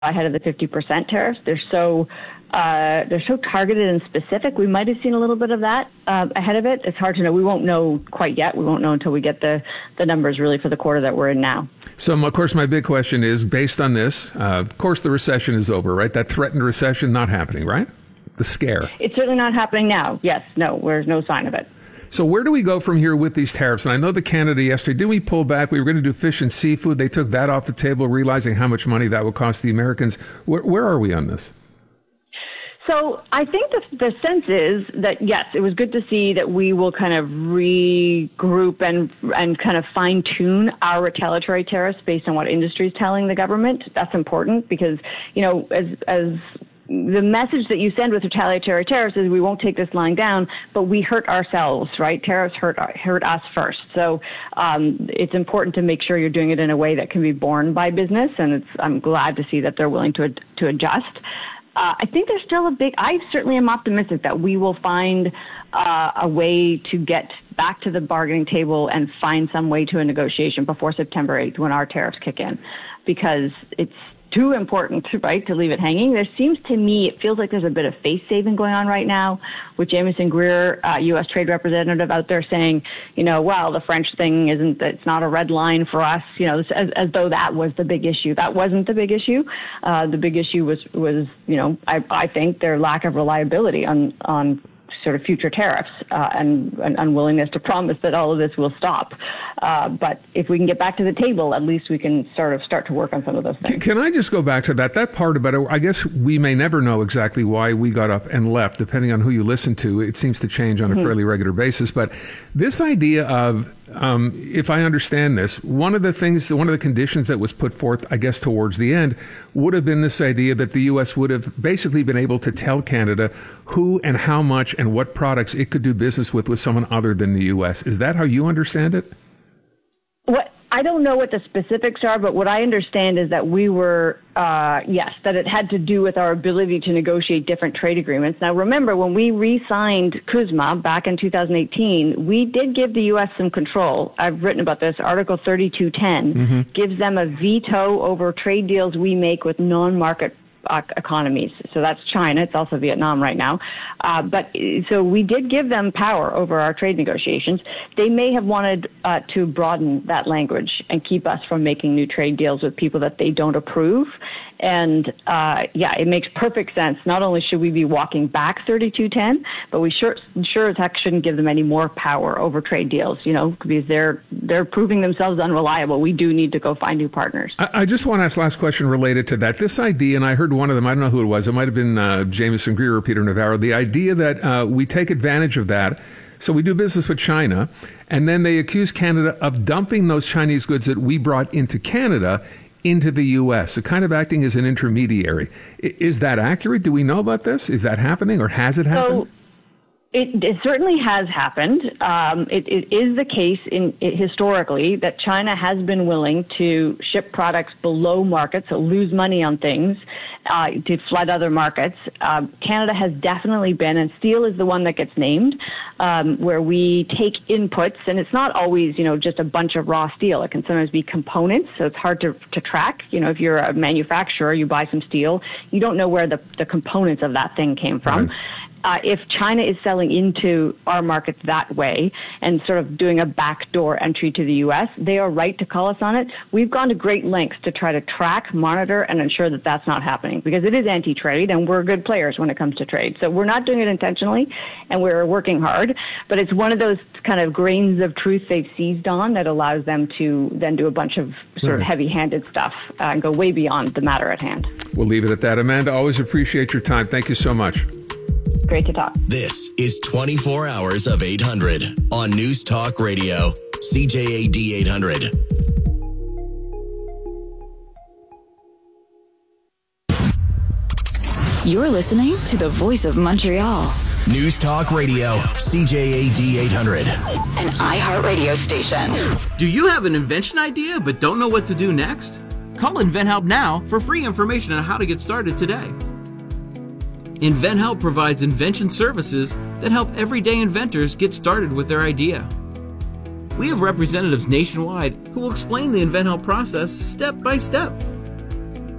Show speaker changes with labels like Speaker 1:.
Speaker 1: ahead of the 50% tariffs. They're so targeted and specific. We might have seen a little bit of that ahead of it. It's hard to know. We won't know quite yet. We won't know until we get the numbers really for the quarter that we're in now.
Speaker 2: So, of course, my big question is, based on this, of course, the recession is over, right? That threatened recession not happening, right? The scare.
Speaker 1: It's certainly not happening now. Yes. No, there's no sign of it.
Speaker 2: So where do we go from here with these tariffs? And I know that Canada yesterday, did we pull back? We were going to do fish and seafood. They took that off the table, realizing how much money that would cost the Americans. Where are we on this?
Speaker 1: So I think the sense is that, yes, it was good to see that we will kind of regroup and kind of fine-tune our retaliatory tariffs based on what industry is telling the government. That's important because, you know, as the message that you send with retaliatory tariffs is we won't take this line down, but we hurt ourselves, right? Tariffs hurt us first. So it's important to make sure you're doing it in a way that can be borne by business, and I'm glad to see that they're willing to adjust. I think there's still I certainly am optimistic that we will find a way to get back to the bargaining table and find some way to a negotiation before September 8th when our tariffs kick in, because it's too important, right, to leave it hanging. There seems to me, it feels like there's a bit of face saving going on right now with Jamieson Greer, U.S. Trade Representative, out there saying, you know, well, the French thing it's not a red line for us, you know, as though that was the big issue. That wasn't the big issue. The big issue was, you know, I think their lack of reliability on sort of future tariffs and unwillingness to promise that all of this will stop. But if we can get back to the table, at least we can sort of start to work on some of those things.
Speaker 2: Can I just go back to that part about it? I guess we may never know exactly why we got up and left, depending on who you listen to. It seems to change on a fairly regular basis. But this idea of, if I understand this, one of the conditions that was put forth, I guess, towards the end would have been this idea that the U.S. would have basically been able to tell Canada who and how much and what products it could do business with someone other than the U.S. Is that how you understand it?
Speaker 1: I don't know what the specifics are, but what I understand is that we were, that it had to do with our ability to negotiate different trade agreements. Now, remember, when we re-signed CUSMA back in 2018, we did give the U.S. some control. I've written about this. Article 3210 gives them a veto over trade deals we make with non-market economies. So that's China. It's also Vietnam right now. So we did give them power over our trade negotiations. They may have wanted to broaden that language and keep us from making new trade deals with people that they don't approve. And it makes perfect sense. Not only should we be walking back 3210, but we sure as heck shouldn't give them any more power over trade deals, you know, because they're proving themselves unreliable. We do need to go find new partners.
Speaker 2: I just want to ask last question related to that. This idea, and I heard one of them, I don't know who it was. It might have been Jamieson Greer or Peter Navarro. The idea that we take advantage of that. So we do business with China, and then they accuse Canada of dumping those Chinese goods that we brought into Canada into the U.S., so kind of acting as an intermediary. Is that accurate? Do we know about this? Is that happening, or has it happened?
Speaker 1: So it certainly has happened. It is the case historically that China has been willing to ship products below market, so lose money on things, to flood other markets. Canada has definitely been, and steel is the one that gets named, where we take inputs, and it's not always, you know, just a bunch of raw steel. It can sometimes be components, so it's hard to track. You know, if you're a manufacturer, you buy some steel, you don't know where the components of that thing came from. Right. If China is selling into our markets that way and sort of doing a backdoor entry to the U.S., they are right to call us on it. We've gone to great lengths to try to track, monitor, and ensure that that's not happening, because it is anti-trade, and we're good players when it comes to trade. So we're not doing it intentionally, and we're working hard, but it's one of those kind of grains of truth they've seized on that allows them to then do a bunch of sort of heavy-handed stuff and go way beyond the matter at hand.
Speaker 2: We'll leave it at that. Amanda, always appreciate your time. Thank you so much.
Speaker 1: Great to talk.
Speaker 3: This is 24 Hours of 800 on News Talk Radio, CJAD 800.
Speaker 4: You're listening to the Voice of Montreal.
Speaker 3: News Talk Radio, CJAD 800.
Speaker 4: An iHeartRadio station.
Speaker 5: Do you have an invention idea but don't know what to do next? Call InventHelp now for free information on how to get started today. InventHelp provides invention services that help everyday inventors get started with their idea. We have representatives nationwide who will explain the InventHelp process step by step.